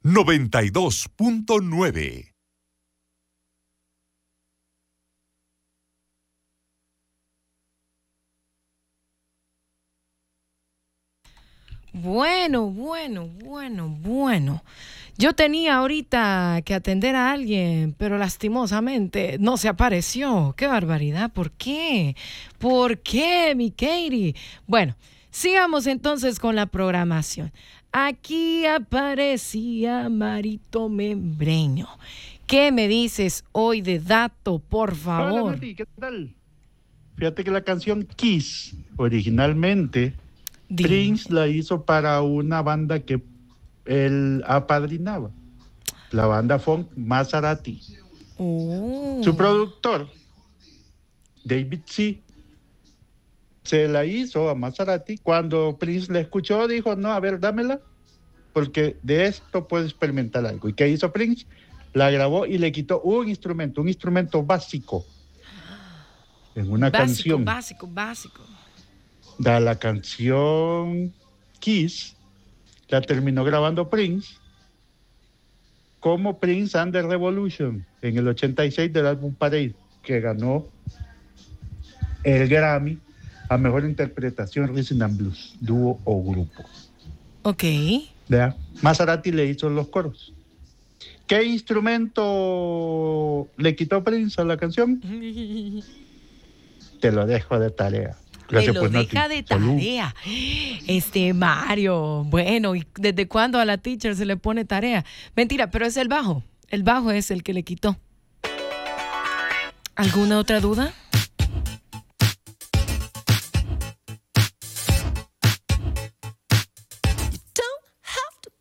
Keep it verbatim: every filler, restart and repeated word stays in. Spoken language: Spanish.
noventa y dos punto nueve. Bueno, bueno, bueno, bueno. Yo tenía ahorita que atender a alguien, pero lastimosamente no se apareció. ¡Qué barbaridad! ¿Por qué? ¿Por qué, mi Katie? Bueno, sigamos entonces con la programación. Aquí aparecía Marito Membreño. ¿Qué me dices hoy de dato, por favor? Hola, Nati, ¿qué tal? Fíjate que la canción Kiss, originalmente, Dime. Prince la hizo para una banda que él apadrinaba, la banda funk Maserati. Oh. Su productor, David C., se la hizo a Maserati. Cuando Prince la escuchó, dijo, no, a ver, dámela, porque de esto puedo experimentar algo. ¿Y qué hizo Prince? La grabó y le quitó un instrumento, un instrumento básico en una Básico, canción. básico, básico. Da la canción Kiss, la terminó grabando Prince como Prince and the Revolution en el ochenta y seis del álbum Parade, que ganó el Grammy a Mejor Interpretación Rhythm and Blues, dúo o grupo. Ok. ¿Vea? Maserati le hizo los coros. ¿Qué instrumento le quitó Prince a la canción? Te lo dejo de tarea. Me lo deja de tarea. Este Mario, bueno, ¿y desde cuándo a la teacher se le pone tarea? Mentira, pero es el bajo. El bajo es el que le quitó. ¿Alguna otra duda?